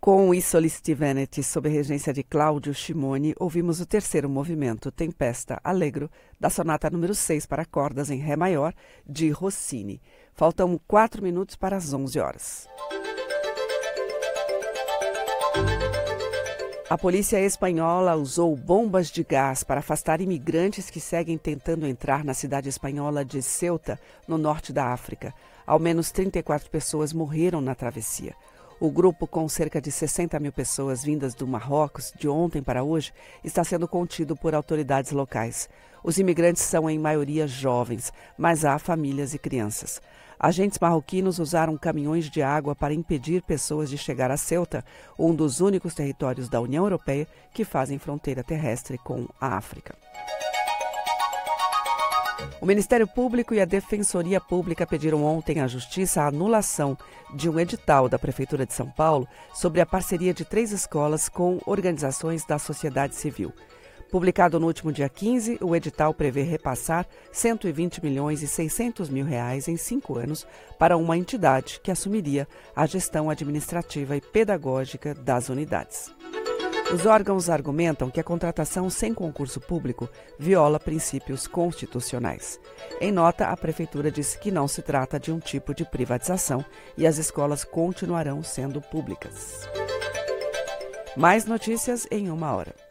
Com I Solisti Veneti, sob regência de Claudio Scimoni, ouvimos o terceiro movimento, Tempesta Allegro, da sonata número 6 para cordas em Ré maior, de Rossini. Faltam 4 minutos para as 11 horas. A polícia espanhola usou bombas de gás para afastar imigrantes que seguem tentando entrar na cidade espanhola de Ceuta, no norte da África. Ao menos 34 pessoas morreram na travessia. O grupo, com cerca de 60 mil pessoas vindas do Marrocos de ontem para hoje, está sendo contido por autoridades locais. Os imigrantes são em maioria jovens, mas há famílias e crianças. Agentes marroquinos usaram caminhões de água para impedir pessoas de chegar a Ceuta, um dos únicos territórios da União Europeia que fazem fronteira terrestre com a África. O Ministério Público e a Defensoria Pública pediram ontem à Justiça a anulação de um edital da Prefeitura de São Paulo sobre a parceria de 3 escolas com organizações da sociedade civil. Publicado no último dia 15, o edital prevê repassar R$120 milhões e 600 mil em 5 anos para uma entidade que assumiria a gestão administrativa e pedagógica das unidades. Os órgãos argumentam que a contratação sem concurso público viola princípios constitucionais. Em nota, a Prefeitura disse que não se trata de um tipo de privatização e as escolas continuarão sendo públicas. Mais notícias em 1 hora.